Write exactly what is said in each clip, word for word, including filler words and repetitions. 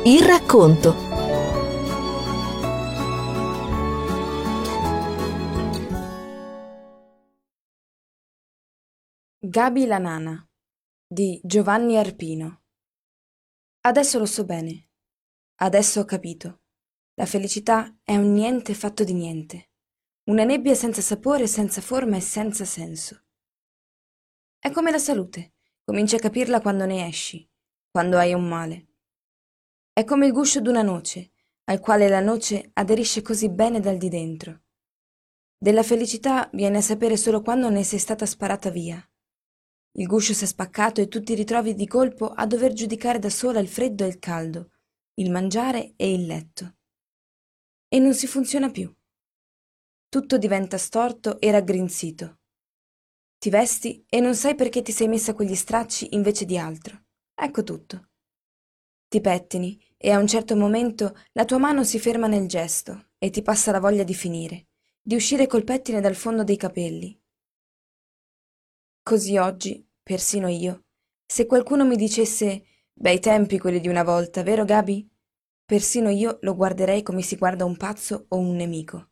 Il racconto. Gabi la nana di Giovanni Arpino. Adesso lo so bene. Adesso ho capito. La felicità è un niente fatto di niente. Una nebbia senza sapore, senza forma e senza senso. È come la salute. Cominci a capirla quando ne esci, quando hai un male. È come il guscio d'una noce, al quale la noce aderisce così bene dal di dentro. Della felicità viene a sapere solo quando ne sei stata sparata via. Il guscio s'è spaccato e tu ti ritrovi di colpo a dover giudicare da sola il freddo e il caldo, il mangiare e il letto. E non si funziona più. Tutto diventa storto e raggrinzito. Ti vesti e non sai perché ti sei messa quegli stracci invece di altro. Ecco tutto. Ti pettini e a un certo momento la tua mano si ferma nel gesto e ti passa la voglia di finire, di uscire col pettine dal fondo dei capelli. Così oggi, persino io, se qualcuno mi dicesse «bei tempi quelli di una volta, vero Gabi?» Persino io lo guarderei come si guarda un pazzo o un nemico.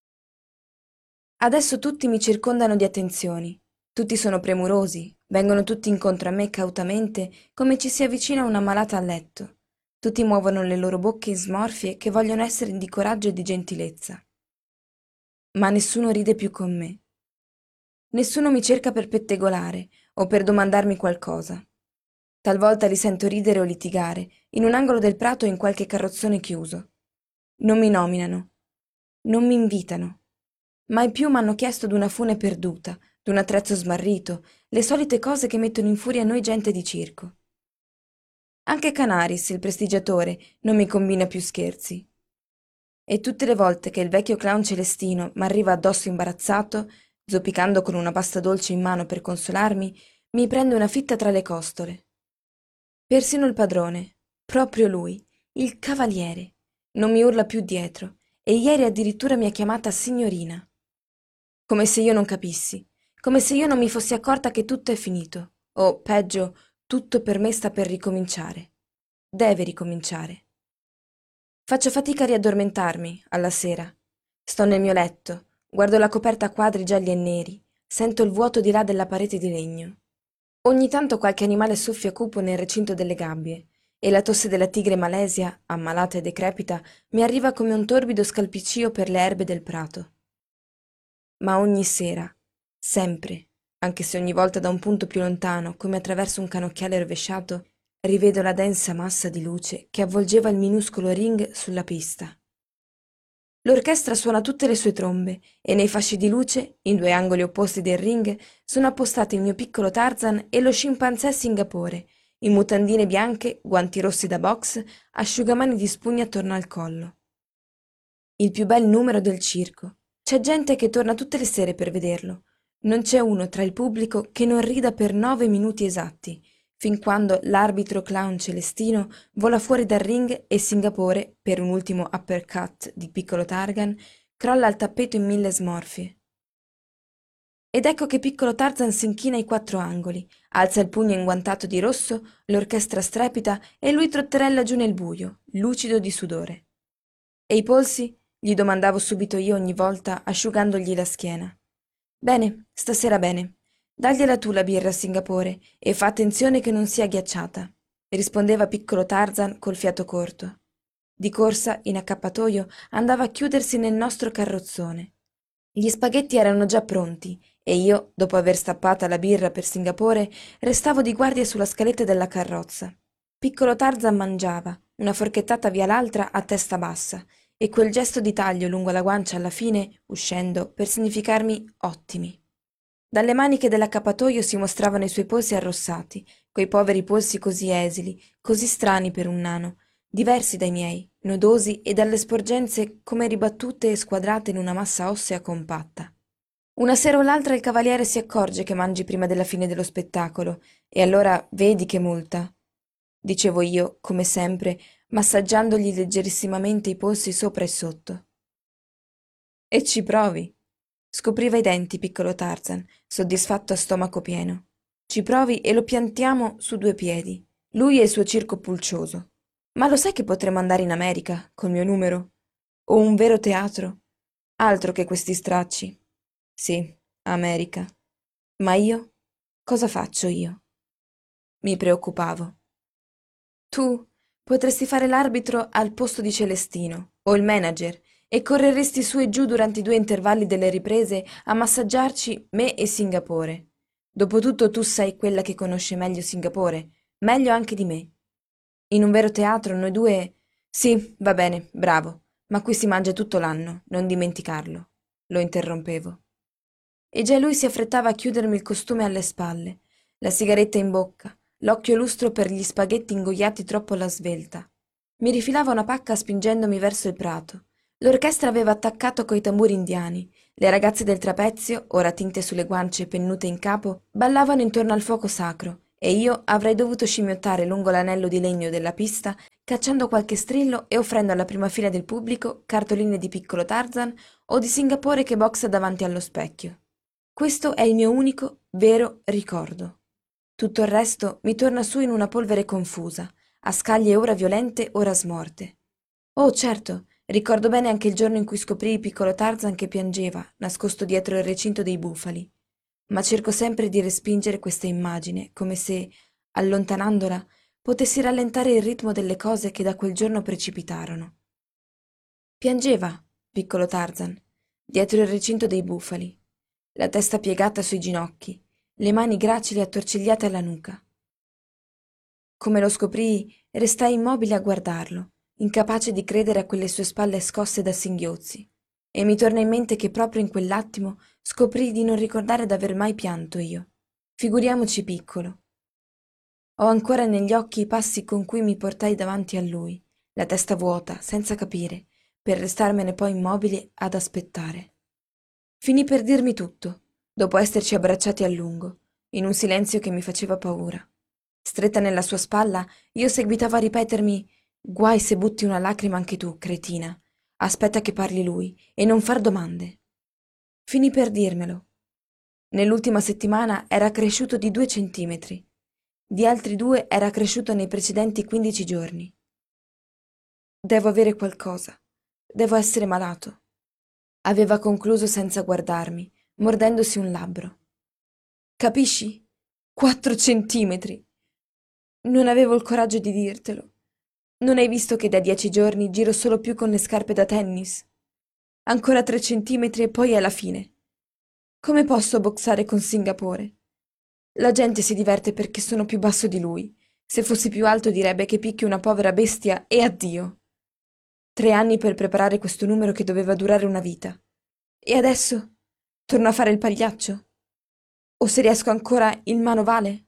Adesso tutti mi circondano di attenzioni, tutti sono premurosi, vengono tutti incontro a me cautamente come ci si avvicina una malata a letto. Tutti muovono le loro bocche in smorfie che vogliono essere di coraggio e di gentilezza. Ma nessuno ride più con me. Nessuno mi cerca per pettegolare o per domandarmi qualcosa. Talvolta li sento ridere o litigare, in un angolo del prato o in qualche carrozzone chiuso. Non mi nominano, non mi invitano. Mai più m'hanno chiesto d'una fune perduta, d'un attrezzo smarrito, le solite cose che mettono in furia noi gente di circo. Anche Canaris, il prestigiatore, non mi combina più scherzi. E tutte le volte che il vecchio clown Celestino m'arriva addosso imbarazzato, zoppicando con una pasta dolce in mano per consolarmi, mi prende una fitta tra le costole. Persino il padrone, proprio lui, il cavaliere, non mi urla più dietro e ieri addirittura mi ha chiamata signorina. Come se io non capissi, come se io non mi fossi accorta che tutto è finito, o peggio, tutto per me sta per ricominciare. Deve ricominciare. Faccio fatica a riaddormentarmi alla sera. Sto nel mio letto, guardo la coperta a quadri gialli e neri, sento il vuoto di là della parete di legno. Ogni tanto qualche animale soffia cupo nel recinto delle gabbie e la tosse della tigre malesia, ammalata e decrepita, mi arriva come un torbido scalpiccio per le erbe del prato. Ma ogni sera, sempre, anche se ogni volta da un punto più lontano, come attraverso un canocchiale rovesciato, rivedo la densa massa di luce che avvolgeva il minuscolo ring sulla pista. L'orchestra suona tutte le sue trombe e nei fasci di luce, in due angoli opposti del ring, sono appostati il mio piccolo Tarzan e lo scimpanzé Singapore, in mutandine bianche, guanti rossi da box, asciugamani di spugna attorno al collo. Il più bel numero del circo. C'è gente che torna tutte le sere per vederlo. Non c'è uno tra il pubblico che non rida per nove minuti esatti, fin quando l'arbitro clown Celestino vola fuori dal ring e Singapore, per un ultimo uppercut di piccolo Targan, crolla al tappeto in mille smorfie. Ed ecco che piccolo Tarzan s'inchina ai quattro angoli, alza il pugno inguantato di rosso, l'orchestra strepita e lui trotterella giù nel buio, lucido di sudore. E i polsi? Gli domandavo subito io ogni volta, asciugandogli la schiena. Bene, stasera bene. Dagliela tu la birra a Singapore e fa attenzione che non sia ghiacciata, rispondeva piccolo Tarzan col fiato corto. Di corsa, in accappatoio, andava a chiudersi nel nostro carrozzone. Gli spaghetti erano già pronti e io, dopo aver stappata la birra per Singapore, restavo di guardia sulla scaletta della carrozza. Piccolo Tarzan mangiava, una forchettata via l'altra a testa bassa, e quel gesto di taglio lungo la guancia alla fine, uscendo, per significarmi ottimi. Dalle maniche dell'accappatoio si mostravano i suoi polsi arrossati, quei poveri polsi così esili, così strani per un nano, diversi dai miei, nodosi e dalle sporgenze come ribattute e squadrate in una massa ossea compatta. Una sera o l'altra il cavaliere si accorge che mangi prima della fine dello spettacolo, e allora vedi che multa, dicevo io, come sempre, massaggiandogli leggerissimamente i polsi sopra e sotto. E ci provi. Scopriva i denti, piccolo Tarzan, soddisfatto a stomaco pieno. Ci provi e lo piantiamo su due piedi, lui e il suo circo pulcioso. Ma lo sai che potremmo andare in America, col mio numero? O un vero teatro? Altro che questi stracci. Sì, America. Ma io? Cosa faccio io? Mi preoccupavo. Tu potresti fare l'arbitro al posto di Celestino, o il manager, e correresti su e giù durante i due intervalli delle riprese a massaggiarci me e Singapore. Dopotutto tu sei quella che conosce meglio Singapore, meglio anche di me. In un vero teatro noi due... Sì, va bene, bravo, ma qui si mangia tutto l'anno, non dimenticarlo. Lo interrompevo. E già lui si affrettava a chiudermi il costume alle spalle, la sigaretta in bocca, l'occhio lustro per gli spaghetti ingoiati troppo alla svelta. Mi rifilava una pacca spingendomi verso il prato. L'orchestra aveva attaccato coi tamburi indiani. Le ragazze del trapezio, ora tinte sulle guance e pennute in capo, ballavano intorno al fuoco sacro, e io avrei dovuto scimmiottare lungo l'anello di legno della pista, cacciando qualche strillo e offrendo alla prima fila del pubblico cartoline di piccolo Tarzan o di Singapore che boxa davanti allo specchio. Questo è il mio unico, vero ricordo. Tutto il resto mi torna su in una polvere confusa, a scaglie ora violente, ora smorte. Oh, certo, ricordo bene anche il giorno in cui scoprii il piccolo Tarzan che piangeva, nascosto dietro il recinto dei bufali. Ma cerco sempre di respingere questa immagine, come se, allontanandola, potessi rallentare il ritmo delle cose che da quel giorno precipitarono. Piangeva, piccolo Tarzan, dietro il recinto dei bufali, la testa piegata sui ginocchi, le mani gracili attorcigliate alla nuca. Come lo scoprii, restai immobile a guardarlo, incapace di credere a quelle sue spalle scosse da singhiozzi, e mi torna in mente che proprio in quell'attimo scoprii di non ricordare d'aver mai pianto io. Figuriamoci piccolo. Ho ancora negli occhi i passi con cui mi portai davanti a lui, la testa vuota, senza capire, per restarmene poi immobile ad aspettare. Finì per dirmi tutto, dopo esserci abbracciati a lungo, in un silenzio che mi faceva paura. Stretta nella sua spalla, io seguitavo a ripetermi: guai se butti una lacrima anche tu, cretina. Aspetta che parli lui e non far domande. Finì per dirmelo. Nell'ultima settimana era cresciuto di due centimetri. Di altri due era cresciuto nei precedenti quindici giorni. Devo avere qualcosa. Devo essere malato. Aveva concluso senza guardarmi, mordendosi un labbro. Capisci? Quattro centimetri. Non avevo il coraggio di dirtelo. Non hai visto che da dieci giorni giro solo più con le scarpe da tennis? Ancora tre centimetri e poi è la fine. Come posso boxare con Singapore? La gente si diverte perché sono più basso di lui. Se fossi più alto direbbe che picchi una povera bestia e addio. Tre anni per preparare questo numero che doveva durare una vita. E adesso? Torno a fare il pagliaccio? O se riesco ancora il manovale?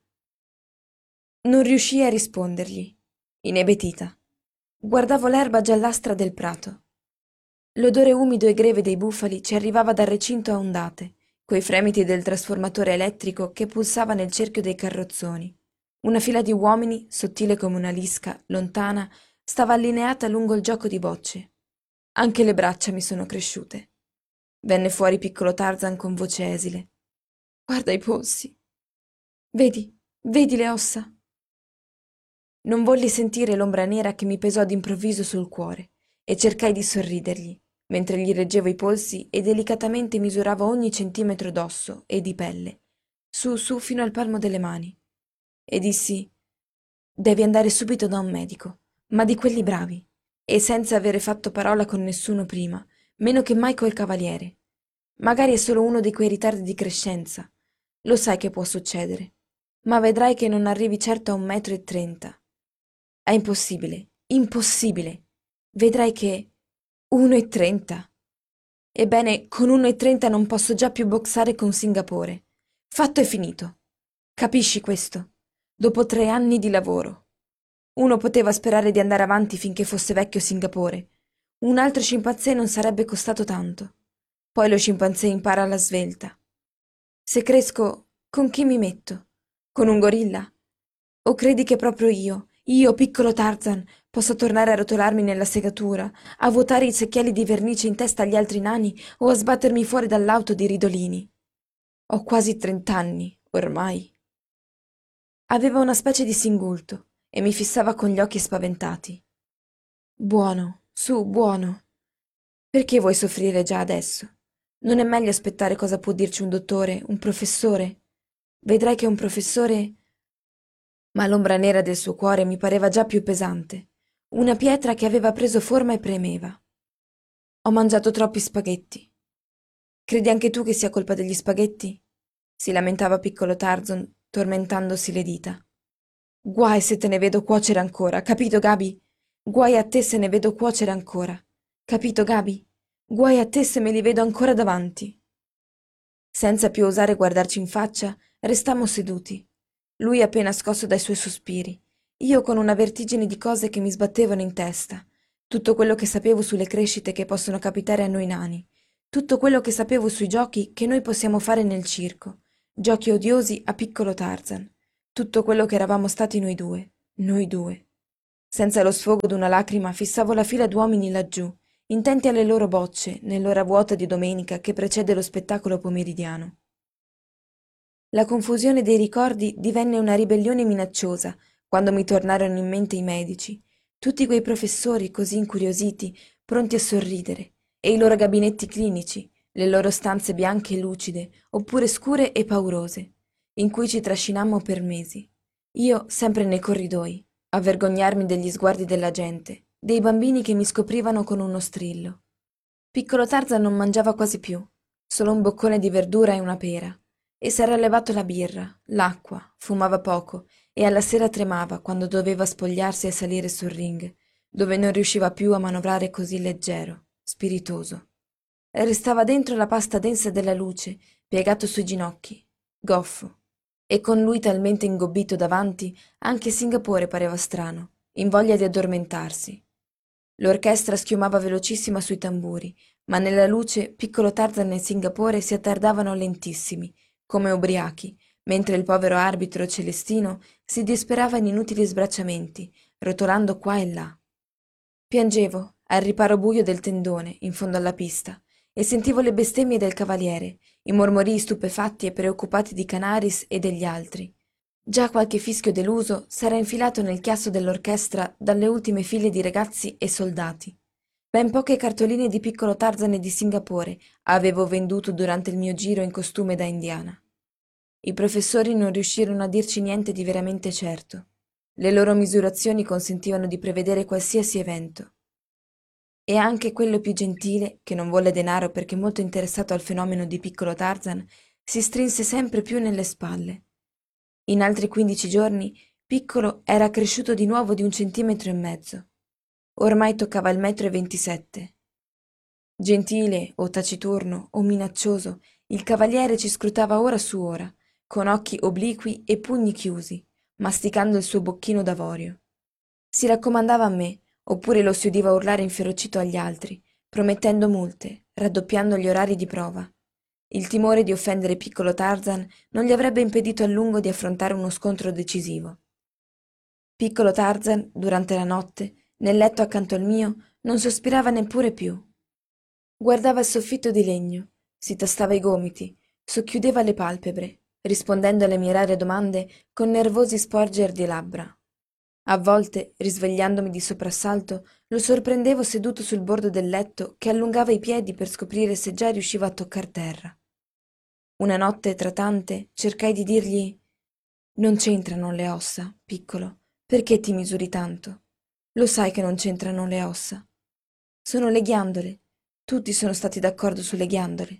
Non riuscii a rispondergli, inebetita. Guardavo l'erba giallastra del prato. L'odore umido e greve dei bufali ci arrivava dal recinto a ondate, coi fremiti del trasformatore elettrico che pulsava nel cerchio dei carrozzoni. Una fila di uomini, sottile come una lisca, lontana, stava allineata lungo il gioco di bocce. Anche le braccia mi sono cresciute. Venne fuori piccolo Tarzan con voce esile. Guarda i polsi. Vedi, vedi le ossa. Non volli sentire l'ombra nera che mi pesò d'improvviso sul cuore e cercai di sorridergli, mentre gli reggevo i polsi e delicatamente misuravo ogni centimetro d'osso e di pelle, su su fino al palmo delle mani. E dissi: devi andare subito da un medico, ma di quelli bravi, e senza avere fatto parola con nessuno prima, meno che mai col cavaliere. Magari è solo uno di quei ritardi di crescenza. Lo sai che può succedere. Ma vedrai che non arrivi certo a un metro e trenta. È impossibile, impossibile. Vedrai che... uno e trenta. Ebbene, con uno e trenta non posso già più boxare con Singapore. Fatto e finito. Capisci questo? Dopo tre anni di lavoro. Uno poteva sperare di andare avanti finché fosse vecchio Singapore. Un altro scimpanzé non sarebbe costato tanto. Poi lo scimpanzé impara alla svelta. Se cresco, con chi mi metto? Con un gorilla? O credi che proprio io, io piccolo Tarzan, possa tornare a rotolarmi nella segatura, a vuotare i secchielli di vernice in testa agli altri nani o a sbattermi fuori dall'auto di ridolini? Ho quasi trent'anni, ormai. Aveva una specie di singulto e mi fissava con gli occhi spaventati. Buono, su, buono. Perché vuoi soffrire già adesso? Non è meglio aspettare cosa può dirci un dottore, un professore? Vedrai che un professore... Ma l'ombra nera del suo cuore mi pareva già più pesante, una pietra che aveva preso forma e premeva. Ho mangiato troppi spaghetti. Credi anche tu che sia colpa degli spaghetti? Si lamentava piccolo Tarzan, tormentandosi le dita. Guai se te ne vedo cuocere ancora, capito, Gabi? Guai a te se ne vedo cuocere ancora. Capito, Gabi? Guai a te se me li vedo ancora davanti. Senza più osare guardarci in faccia, restammo seduti. Lui appena scosso dai suoi sospiri, io con una vertigine di cose che mi sbattevano in testa, tutto quello che sapevo sulle crescite che possono capitare a noi nani, tutto quello che sapevo sui giochi che noi possiamo fare nel circo, giochi odiosi a piccolo Tarzan, tutto quello che eravamo stati noi due, noi due. Senza lo sfogo d'una lacrima fissavo la fila d'uomini laggiù, intenti alle loro bocce, nell'ora vuota di domenica che precede lo spettacolo pomeridiano. La confusione dei ricordi divenne una ribellione minacciosa quando mi tornarono in mente i medici, tutti quei professori così incuriositi, pronti a sorridere, e i loro gabinetti clinici, le loro stanze bianche e lucide, oppure scure e paurose, in cui ci trascinammo per mesi. Io sempre nei corridoi, a vergognarmi degli sguardi della gente, dei bambini che mi scoprivano con uno strillo. Piccolo Tarzan non mangiava quasi più, solo un boccone di verdura e una pera, e s'era levato la birra, l'acqua, fumava poco e alla sera tremava quando doveva spogliarsi e salire sul ring, dove non riusciva più a manovrare così leggero, spiritoso. Restava dentro la pasta densa della luce, piegato sui ginocchi, goffo, e con lui talmente ingobbito davanti, anche Singapore pareva strano, in voglia di addormentarsi. L'orchestra schiumava velocissima sui tamburi, ma nella luce piccolo Tarzan e Singapore si attardavano lentissimi, come ubriachi, mentre il povero arbitro Celestino si disperava in inutili sbracciamenti, rotolando qua e là. Piangevo, al riparo buio del tendone, in fondo alla pista, e sentivo le bestemmie del cavaliere, i mormorii stupefatti e preoccupati di Canaris e degli altri. Già qualche fischio deluso s'era infilato nel chiasso dell'orchestra dalle ultime file di ragazzi e soldati. Ben poche cartoline di piccolo Tarzan e di Singapore avevo venduto durante il mio giro in costume da indiana. I professori non riuscirono a dirci niente di veramente certo. Le loro misurazioni consentivano di prevedere qualsiasi evento. E anche quello più gentile, che non volle denaro perché molto interessato al fenomeno di piccolo Tarzan, si strinse sempre più nelle spalle. In altri quindici giorni, Piccolo era cresciuto di nuovo di un centimetro e mezzo. Ormai toccava il metro e ventisette. Gentile, o taciturno, o minaccioso, il cavaliere ci scrutava ora su ora, con occhi obliqui e pugni chiusi, masticando il suo bocchino d'avorio. Si raccomandava a me, oppure lo si udiva urlare inferocito agli altri, promettendo multe, raddoppiando gli orari di prova. Il timore di offendere piccolo Tarzan non gli avrebbe impedito a lungo di affrontare uno scontro decisivo. Piccolo Tarzan, durante la notte, nel letto accanto al mio, non sospirava neppure più. Guardava il soffitto di legno, si tastava i gomiti, socchiudeva le palpebre, rispondendo alle mie rare domande con nervosi sporger di labbra. A volte, risvegliandomi di soprassalto, lo sorprendevo seduto sul bordo del letto che allungava i piedi per scoprire se già riusciva a toccar terra. Una notte tra tante cercai di dirgli: «Non c'entrano le ossa, piccolo, perché ti misuri tanto? Lo sai che non c'entrano le ossa. Sono le ghiandole, tutti sono stati d'accordo sulle ghiandole».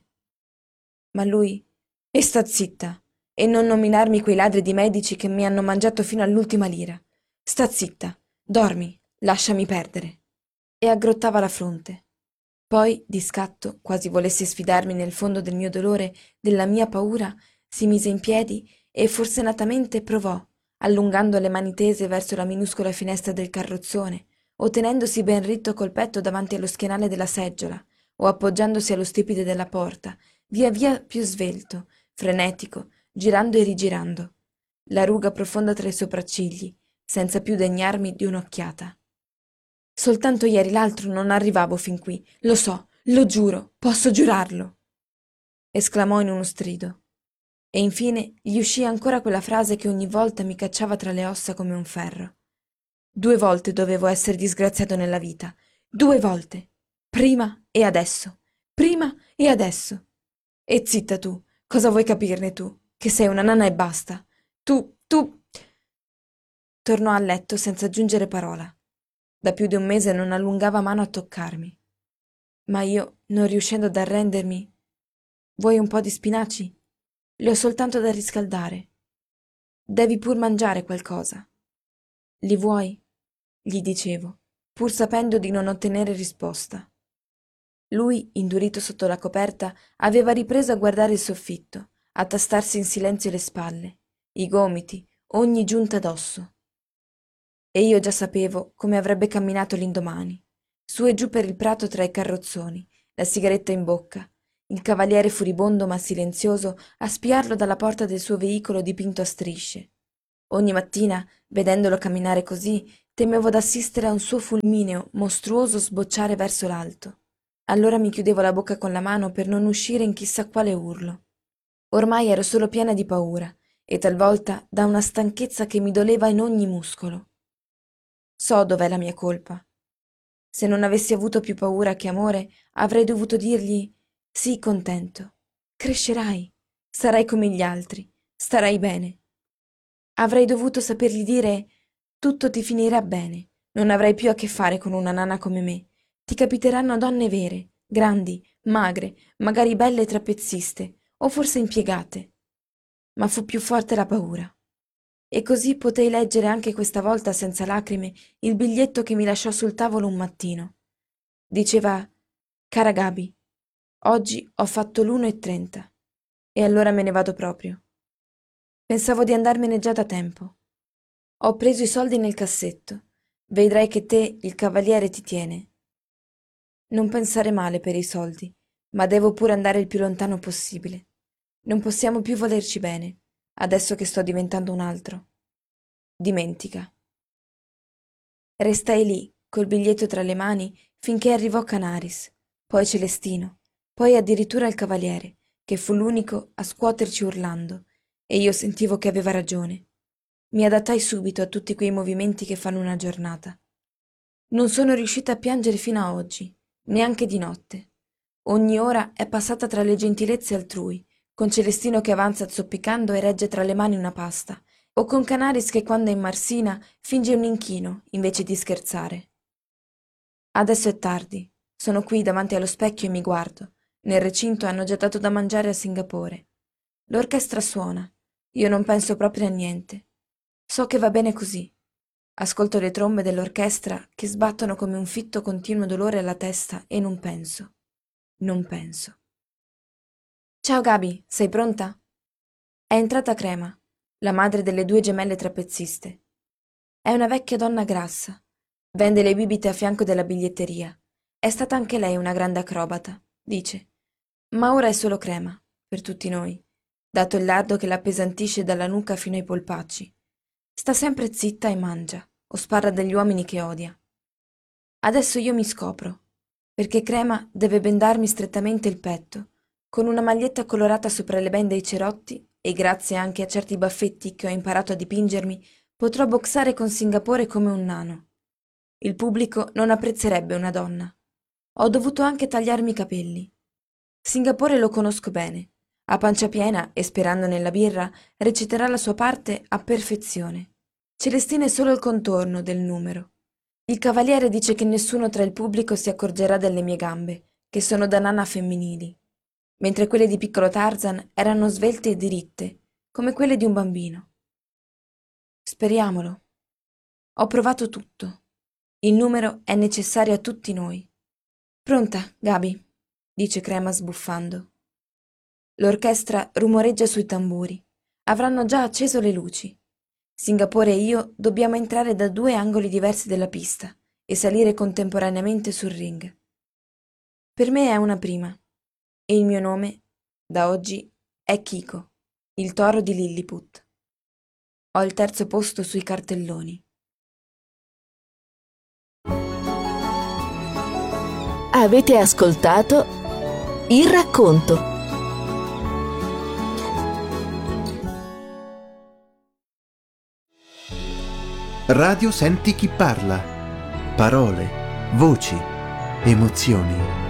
Ma lui: «E sta zitta, e non nominarmi quei ladri di medici che mi hanno mangiato fino all'ultima lira. Sta zitta, dormi, lasciami perdere». E aggrottava la fronte. Poi, di scatto, quasi volesse sfidarmi nel fondo del mio dolore, della mia paura, si mise in piedi e forsennatamente provò, allungando le mani tese verso la minuscola finestra del carrozzone, o tenendosi ben ritto col petto davanti allo schienale della seggiola, o appoggiandosi allo stipite della porta, via via più svelto, frenetico, girando e rigirando, la ruga profonda tra i sopraccigli, senza più degnarmi di un'occhiata. Soltanto ieri l'altro non arrivavo fin qui, lo so, lo giuro, posso giurarlo, esclamò in uno strido. E infine gli uscì ancora quella frase che ogni volta mi cacciava tra le ossa come un ferro. Due volte dovevo essere disgraziato nella vita. Due volte. Prima e adesso. Prima e adesso. E zitta tu. Cosa vuoi capirne tu? Che sei una nana e basta. Tu, tu... Tornò a letto senza aggiungere parola. Da più di un mese non allungava mano a toccarmi. Ma io, non riuscendo ad arrendermi... Vuoi un po' di spinaci? Li ho soltanto da riscaldare. Devi pur mangiare qualcosa. Li vuoi? Gli dicevo, pur sapendo di non ottenere risposta. Lui, indurito sotto la coperta, aveva ripreso a guardare il soffitto, a tastarsi in silenzio le spalle, i gomiti, ogni giunta d'osso. E io già sapevo come avrebbe camminato l'indomani, su e giù per il prato tra i carrozzoni, la sigaretta in bocca, il cavaliere furibondo ma silenzioso a spiarlo dalla porta del suo veicolo dipinto a strisce. Ogni mattina, vedendolo camminare così, temevo d'assistere a un suo fulmineo mostruoso sbocciare verso l'alto. Allora mi chiudevo la bocca con la mano per non uscire in chissà quale urlo. Ormai ero solo piena di paura e talvolta da una stanchezza che mi doleva in ogni muscolo. So dov'è la mia colpa. Se non avessi avuto più paura che amore, avrei dovuto dirgli: sii contento, crescerai, sarai come gli altri, starai bene. Avrei dovuto sapergli dire: tutto ti finirà bene, non avrai più a che fare con una nana come me, ti capiteranno donne vere, grandi, magre, magari belle trapezziste, o forse impiegate. Ma fu più forte la paura. E così potei leggere anche questa volta senza lacrime il biglietto che mi lasciò sul tavolo un mattino. Diceva: cara Gaby, oggi ho fatto l'uno e trenta e allora me ne vado proprio. Pensavo di andarmene già da tempo. Ho preso i soldi nel cassetto. Vedrai che te, il cavaliere, ti tiene. Non pensare male per i soldi, ma devo pure andare il più lontano possibile. Non possiamo più volerci bene, adesso che sto diventando un altro. Dimentica. Restai lì, col biglietto tra le mani, finché arrivò Canaris, poi Celestino, poi addirittura il cavaliere, che fu l'unico a scuoterci urlando, e io sentivo che aveva ragione. Mi adattai subito a tutti quei movimenti che fanno una giornata. Non sono riuscita a piangere fino a oggi, neanche di notte. Ogni ora è passata tra le gentilezze altrui, con Celestino che avanza zoppicando e regge tra le mani una pasta, o con Canaris che quando è in marsina finge un inchino invece di scherzare. Adesso è tardi, sono qui davanti allo specchio e mi guardo. Nel recinto hanno già dato da mangiare a Singapore. L'orchestra suona, io non penso proprio a niente. So che va bene così. Ascolto le trombe dell'orchestra che sbattono come un fitto continuo dolore alla testa e non penso. Non penso. Ciao Gaby, sei pronta? È entrata Crema, la madre delle due gemelle trapezziste. È una vecchia donna grassa. Vende le bibite a fianco della biglietteria. È stata anche lei una grande acrobata, dice. Ma ora è solo Crema, per tutti noi, dato il lardo che l'appesantisce dalla nuca fino ai polpacci. Sta sempre zitta e mangia, o sparla degli uomini che odia. Adesso io mi scopro, perché Crema deve bendarmi strettamente il petto, con una maglietta colorata sopra le bende e i cerotti, e grazie anche a certi baffetti che ho imparato a dipingermi, potrò boxare con Singapore come un nano. Il pubblico non apprezzerebbe una donna. Ho dovuto anche tagliarmi i capelli. Singapore lo conosco bene. A pancia piena e sperando nella birra, reciterà la sua parte a perfezione. Celestina è solo il contorno del numero. Il cavaliere dice che nessuno tra il pubblico si accorgerà delle mie gambe, che sono da nana femminili, mentre quelle di piccolo Tarzan erano svelte e diritte, come quelle di un bambino. Speriamolo. Ho provato tutto. Il numero è necessario a tutti noi. Pronta, Gaby, dice Crema sbuffando. L'orchestra rumoreggia sui tamburi. Avranno già acceso le luci. Singapore e io dobbiamo entrare da due angoli diversi della pista e salire contemporaneamente sul ring. Per me è una prima, e il mio nome, da oggi, è Kiko, il toro di Lilliput. Ho il terzo posto sui cartelloni. Avete ascoltato Il racconto. Radio Senti chi parla. Parole, voci, emozioni.